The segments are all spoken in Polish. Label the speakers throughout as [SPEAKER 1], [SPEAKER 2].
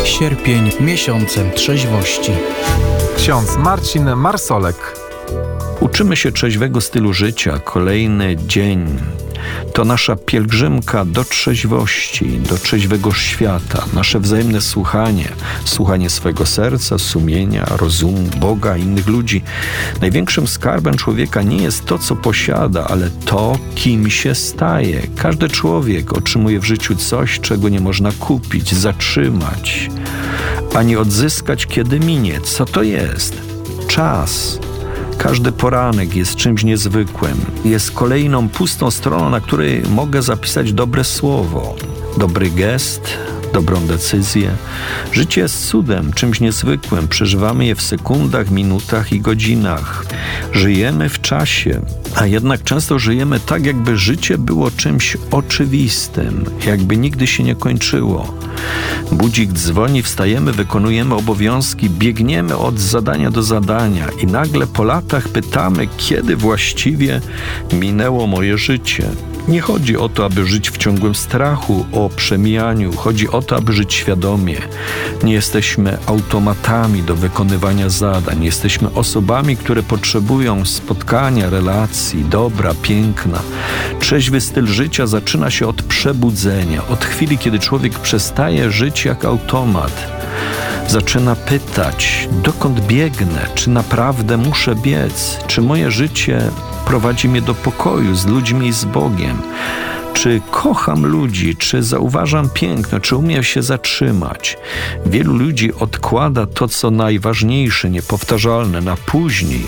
[SPEAKER 1] Sierpień miesiącem trzeźwości.
[SPEAKER 2] Ksiądz Marcin Marsolek.
[SPEAKER 3] Uczymy się trzeźwego stylu życia. Kolejny dzień to nasza pielgrzymka do trzeźwości, do trzeźwego świata. Nasze wzajemne słuchanie swojego serca, sumienia, rozumu, Boga, innych ludzi. Największym skarbem człowieka nie jest to, co posiada, ale to, kim się staje. Każdy człowiek otrzymuje w życiu coś, czego nie można kupić, zatrzymać, ani odzyskać, kiedy minie. Co to jest? Czas. Każdy poranek jest czymś niezwykłym. Jest kolejną pustą stroną, na której mogę zapisać dobre słowo, dobry gest, dobrą decyzję. Życie jest cudem, czymś niezwykłym. Przeżywamy je w sekundach, minutach i godzinach. Żyjemy w czasie, a jednak często żyjemy tak, jakby życie było czymś oczywistym, jakby nigdy się nie kończyło. Budzik dzwoni, wstajemy, wykonujemy obowiązki, biegniemy od zadania do zadania i nagle po latach pytamy, kiedy właściwie minęło moje życie. Nie chodzi o to, aby żyć w ciągłym strachu o przemijaniu. Chodzi o to, aby żyć świadomie. Nie jesteśmy automatami do wykonywania zadań. Jesteśmy osobami, które potrzebują spotkania, relacji, dobra, piękna. Trzeźwy styl życia zaczyna się od przebudzenia. Od chwili, kiedy człowiek przestaje żyć jak automat. Zaczyna pytać, dokąd biegnę? Czy naprawdę muszę biec? Czy moje życie prowadzi mnie do pokoju z ludźmi i z Bogiem? Czy kocham ludzi? Czy zauważam piękno? Czy umiem się zatrzymać? Wielu ludzi odkłada to, co najważniejsze, niepowtarzalne, na później.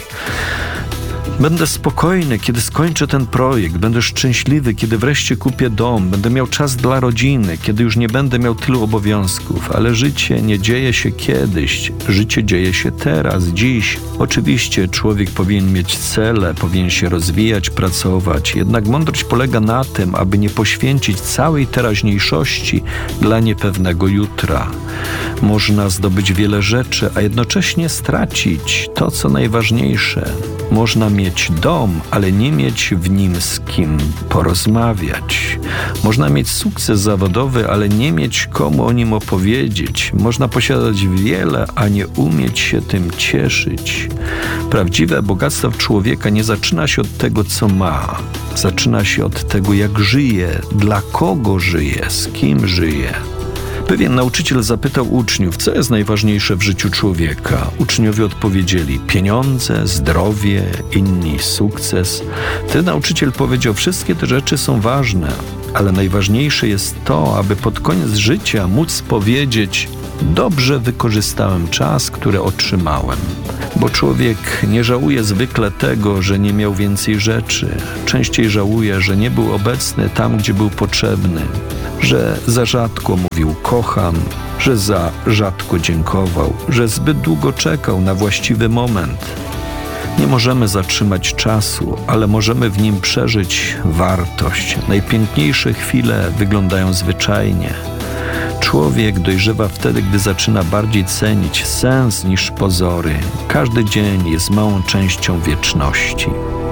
[SPEAKER 3] Będę spokojny, kiedy skończę ten projekt. Będę szczęśliwy, kiedy wreszcie kupię dom. Będę miał czas dla rodziny, kiedy już nie będę miał tylu obowiązków. Ale życie nie dzieje się kiedyś. Życie dzieje się teraz, dziś. Oczywiście człowiek powinien mieć cele, powinien się rozwijać, pracować. Jednak mądrość polega na tym, aby nie poświęcić całej teraźniejszości dla niepewnego jutra. Można zdobyć wiele rzeczy, a jednocześnie stracić to, co najważniejsze. Można mieć dom, ale nie mieć w nim z kim porozmawiać. Można mieć sukces zawodowy, ale nie mieć komu o nim opowiedzieć. Można posiadać wiele, a nie umieć się tym cieszyć. Prawdziwe bogactwo człowieka nie zaczyna się od tego, co ma. Zaczyna się od tego, jak żyje, dla kogo żyje, z kim żyje. Pewien nauczyciel zapytał uczniów, co jest najważniejsze w życiu człowieka. Uczniowie odpowiedzieli: pieniądze, zdrowie, inni sukces. Wtedy nauczyciel powiedział: wszystkie te rzeczy są ważne, ale najważniejsze jest to, aby pod koniec życia móc powiedzieć: dobrze wykorzystałem czas, który otrzymałem. Bo człowiek nie żałuje zwykle tego, że nie miał więcej rzeczy. Częściej żałuje, że nie był obecny tam, gdzie był potrzebny. Że za rzadko mówił kocham, że za rzadko dziękował, że zbyt długo czekał na właściwy moment. Nie możemy zatrzymać czasu, ale możemy w nim przeżyć wartość. Najpiękniejsze chwile wyglądają zwyczajnie. Człowiek dojrzewa wtedy, gdy zaczyna bardziej cenić sens niż pozory. Każdy dzień jest małą częścią wieczności.